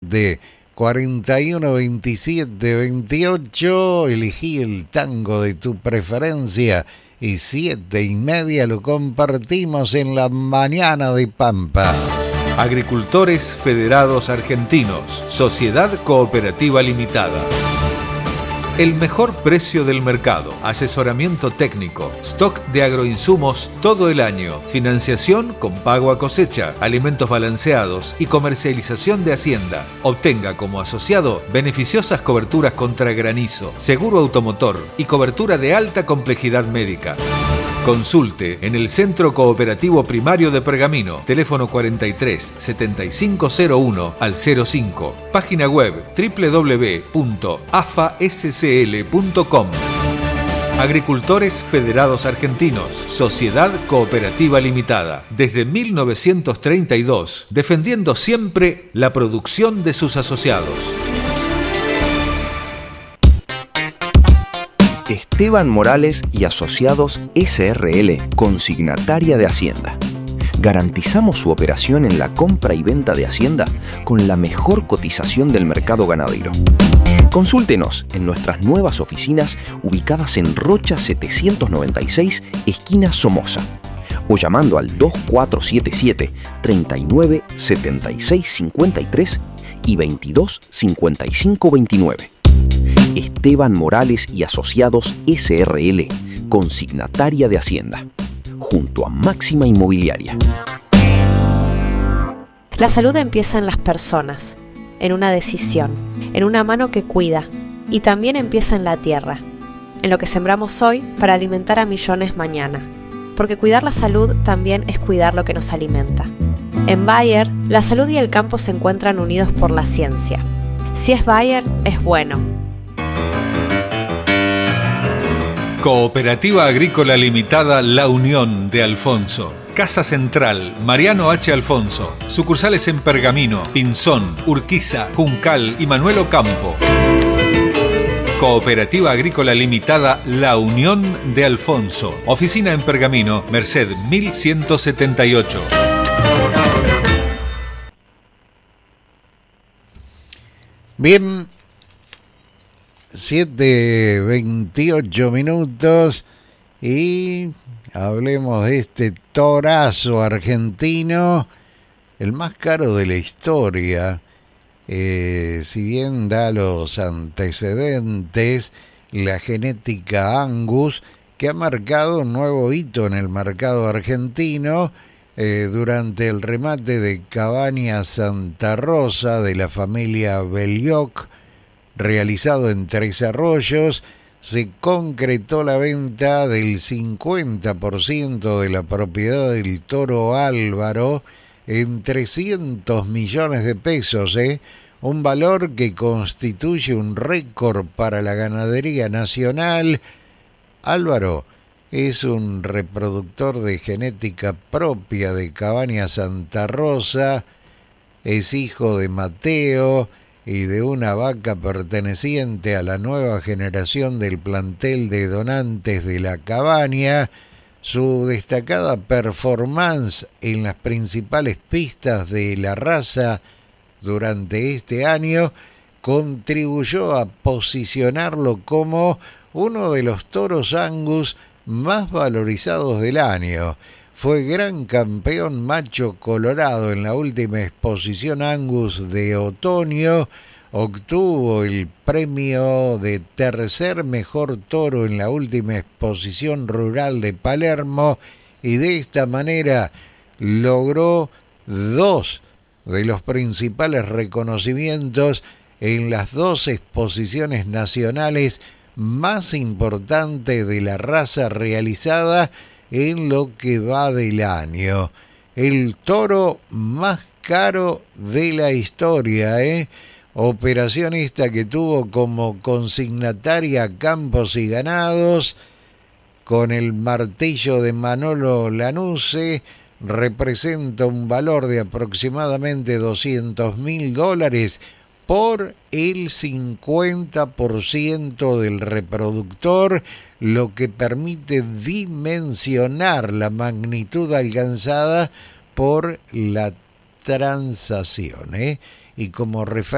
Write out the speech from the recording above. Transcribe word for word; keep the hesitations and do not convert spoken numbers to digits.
siete, cuarenta y uno, veintisiete, veintiocho. Elegí el tango de tu preferencia y siete y media lo compartimos en la mañana de Pampa. Agricultores Federados Argentinos, Sociedad Cooperativa Limitada. El mejor precio del mercado, asesoramiento técnico, stock de agroinsumos todo el año, financiación con pago a cosecha, alimentos balanceados y comercialización de hacienda. Obtenga como asociado beneficiosas coberturas contra granizo, seguro automotor y cobertura de alta complejidad médica. Consulte en el Centro Cooperativo Primario de Pergamino, teléfono cuarenta y tres, setenta y cinco cero uno al cero cinco, página web doble u doble u doble u punto a f a s c l punto com. Agricultores Federados Argentinos, Sociedad Cooperativa Limitada, desde mil novecientos treinta y dos, defendiendo siempre la producción de sus asociados. Esteban Morales y Asociados S R L, consignataria de Hacienda. Garantizamos su operación en la compra y venta de Hacienda con la mejor cotización del mercado ganadero. Consúltenos en nuestras nuevas oficinas ubicadas en Rocha setecientos noventa y seis, esquina Somoza, o llamando al dos cuatro siete siete, treinta y nueve, setenta y seis cincuenta y tres y veintidós, cincuenta y cinco veintinueve. Esteban Morales y Asociados S R L, consignataria de Hacienda, junto a Máxima Inmobiliaria. La salud empieza en las personas, en una decisión, en una mano que cuida, y también empieza en la tierra, en lo que sembramos hoy para alimentar a millones mañana, porque cuidar la salud también es cuidar lo que nos alimenta. En Bayer, la salud y el campo se encuentran unidos por la ciencia. Si es Bayer, es bueno. Cooperativa Agrícola Limitada La Unión de Alfonso. Casa Central, Mariano H. Alfonso. Sucursales en Pergamino, Pinzón, Urquiza, Juncal y Manuel Ocampo. Cooperativa Agrícola Limitada La Unión de Alfonso. Oficina en Pergamino, Merced mil ciento setenta y ocho. Bien. siete veintiocho minutos y hablemos de este torazo argentino, el más caro de la historia. Eh, si bien da los antecedentes, la genética Angus, que ha marcado un nuevo hito en el mercado argentino eh, durante el remate de Cabaña Santa Rosa de la familia Belioc, realizado en Tres Arroyos, se concretó la venta del cincuenta por ciento de la propiedad del toro Álvaro en trescientos millones de pesos, ¿eh? Un valor que constituye un récord para la ganadería nacional. Álvaro es un reproductor de genética propia de Cabaña Santa Rosa, es hijo de Mateo y de una vaca perteneciente a la nueva generación del plantel de donantes de la Cabaña. Su destacada performance en las principales pistas de la raza durante este año contribuyó a posicionarlo como uno de los toros Angus más valorizados del año. Fue gran campeón macho colorado en la última exposición Angus de otoño, obtuvo el premio de tercer mejor toro en la última exposición rural de Palermo y de esta manera logró dos de los principales reconocimientos en las dos exposiciones nacionales más importantes de la raza realizada en lo que va del año. El toro más caro de la historia, ¿eh? Operación esta que tuvo como consignataria Campos y Ganados, con el martillo de Manolo Lanuse, representa un valor de aproximadamente doscientos mil dólares por el cincuenta por ciento del reproductor, lo que permite dimensionar la magnitud alcanzada por la transacción, ¿eh? Y como referencia